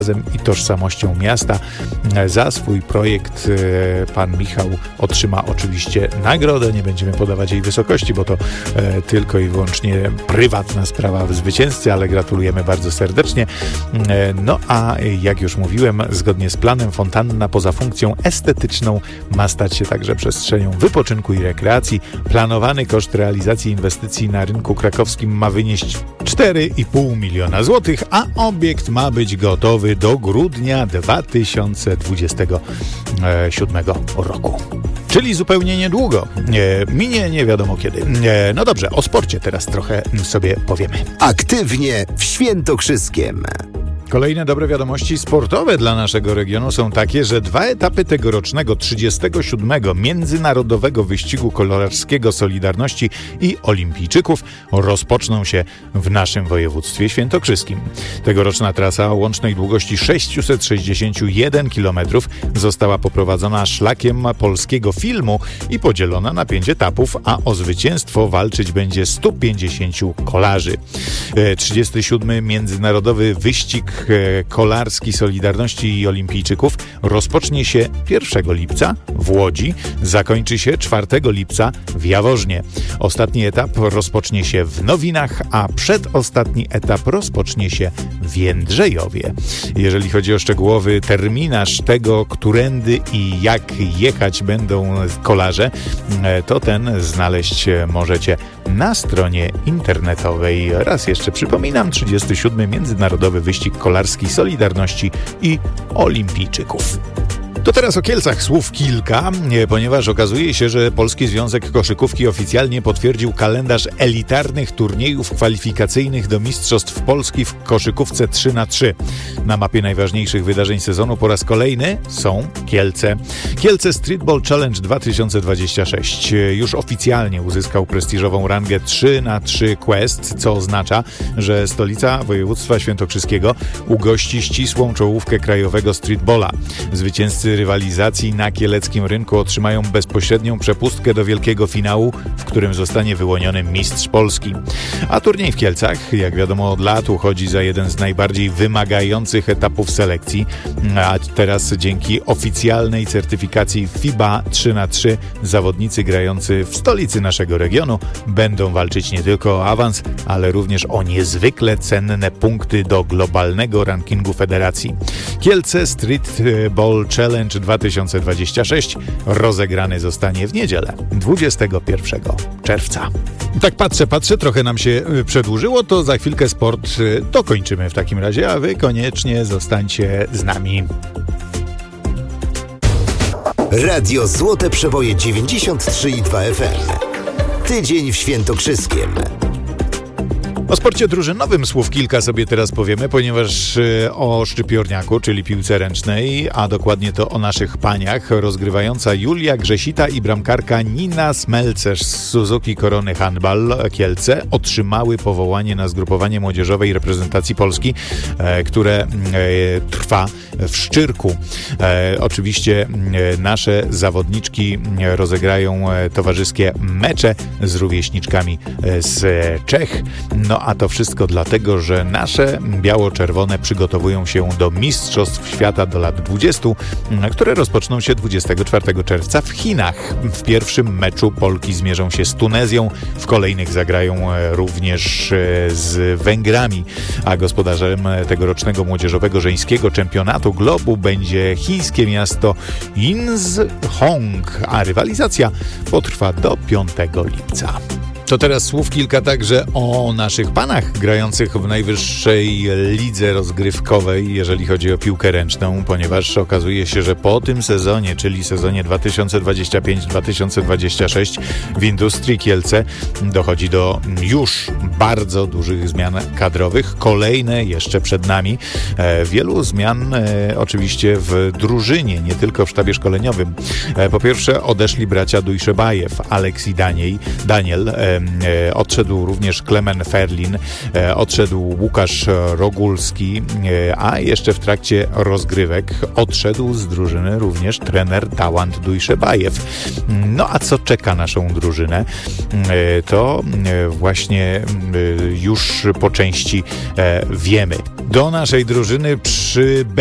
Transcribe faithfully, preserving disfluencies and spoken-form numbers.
i tożsamością miasta. Za swój projekt pan Michał otrzyma oczywiście nagrodę. Nie będziemy podawać jej wysokości, bo to tylko i wyłącznie prywatna sprawa zwycięzcy, ale gratulujemy bardzo serdecznie. No a jak już mówiłem, zgodnie z planem fontanna poza funkcją estetyczną ma stać się także przestrzenią wypoczynku i rekreacji. Planowany koszt realizacji inwestycji na rynku krakowskim ma wynieść cztery i pół miliona złotych, a obiekt ma być gotowy do grudnia dwa tysiące dwudziestego siódmego roku. Czyli zupełnie niedługo. E, minie nie wiadomo kiedy. E, no dobrze, o sporcie teraz trochę sobie powiemy. Aktywnie w Świętokrzyskiem. Kolejne dobre wiadomości sportowe dla naszego regionu są takie, że dwa etapy tegorocznego trzydziestego siódmego Międzynarodowego Wyścigu Kolarskiego Solidarności i Olimpijczyków rozpoczną się w naszym województwie świętokrzyskim. Tegoroczna trasa o łącznej długości sześćset sześćdziesiąt jeden kilometrów została poprowadzona szlakiem polskiego filmu i podzielona na pięć etapów, a o zwycięstwo walczyć będzie stu pięćdziesięciu kolarzy. trzydziesty siódmy Międzynarodowy Wyścig Kolarski Solidarności i Olimpijczyków rozpocznie się pierwszego lipca w Łodzi, zakończy się czwartego lipca w Jaworznie. Ostatni etap rozpocznie się w Nowinach, a przedostatni etap rozpocznie się w Jędrzejowie. Jeżeli chodzi o szczegółowy terminarz tego, którędy i jak jechać będą kolarze, to ten znaleźć możecie na stronie internetowej. Raz jeszcze przypominam, trzydziesty siódmy Międzynarodowy Wyścig Kolarski Solidarności i Olimpijczyków. To teraz o Kielcach słów kilka, ponieważ okazuje się, że Polski Związek Koszykówki oficjalnie potwierdził kalendarz elitarnych turniejów kwalifikacyjnych do Mistrzostw Polski w koszykówce trzy na trzy. Na mapie najważniejszych wydarzeń sezonu po raz kolejny są Kielce. Kielce Streetball Challenge dwa tysiące dwadzieścia sześć już oficjalnie uzyskał prestiżową rangę trzy na trzy Quest, co oznacza, że stolica województwa świętokrzyskiego ugości ścisłą czołówkę krajowego streetballa. Zwycięzcy rywalizacji na kieleckim rynku otrzymają bezpośrednią przepustkę do wielkiego finału, w którym zostanie wyłoniony mistrz Polski. A turniej w Kielcach, jak wiadomo, od lat uchodzi za jeden z najbardziej wymagających etapów selekcji, a teraz dzięki oficjalnej certyfikacji FIBA trzy na trzy zawodnicy grający w stolicy naszego regionu będą walczyć nie tylko o awans, ale również o niezwykle cenne punkty do globalnego rankingu federacji. Kielce Streetball Challenge dwa tysiące dwadzieścia sześć rozegrany zostanie w niedzielę dwudziestego pierwszego czerwca. Tak patrzę, patrzę, trochę nam się przedłużyło, to za chwilkę sport dokończymy w takim razie, a wy koniecznie zostańcie z nami. Radio Złote Przeboje dziewięćdziesiąt trzy i dwa F M. Tydzień w Świętokrzyskiem. O sporcie drużynowym słów kilka sobie teraz powiemy, ponieważ o szczypiorniaku, czyli piłce ręcznej, a dokładnie to o naszych paniach, rozgrywająca Julia Grzesita i bramkarka Nina Smelcerz z Suzuki Korony Handball Kielce otrzymały powołanie na zgrupowanie młodzieżowej reprezentacji Polski, e, które e, trwa w Szczyrku. E, oczywiście e, nasze zawodniczki rozegrają e, towarzyskie mecze z rówieśniczkami e, z Czech. No a to wszystko dlatego, że nasze biało-czerwone przygotowują się do Mistrzostw Świata do lat dwudziestu, które rozpoczną się dwudziestego czwartego czerwca w Chinach. W pierwszym meczu Polki zmierzą się z Tunezją, w kolejnych zagrają również z Węgrami, a gospodarzem tegorocznego młodzieżowego żeńskiego czempionatu globu będzie chińskie miasto Inzhong, a rywalizacja potrwa do piątego lipca. To teraz słów kilka także o naszych panach grających w najwyższej lidze rozgrywkowej, jeżeli chodzi o piłkę ręczną, ponieważ okazuje się, że po tym sezonie, czyli sezonie dwa tysiące dwudziestym piątym dwa tysiące dwudziestym szóstym w Industrii Kielce dochodzi do już bardzo dużych zmian kadrowych. Kolejne jeszcze przed nami. E, wielu zmian e, oczywiście w drużynie, nie tylko w sztabie szkoleniowym. E, po pierwsze odeszli bracia Dujszebajew, Aleks i Daniel. Daniel e, odszedł również Klemen Ferlin, odszedł Łukasz Rogulski, a jeszcze w trakcie rozgrywek odszedł z drużyny również trener Tałant Dujszebajew. No a co czeka naszą drużynę? To właśnie już po części wiemy. Do naszej drużyny przybędzie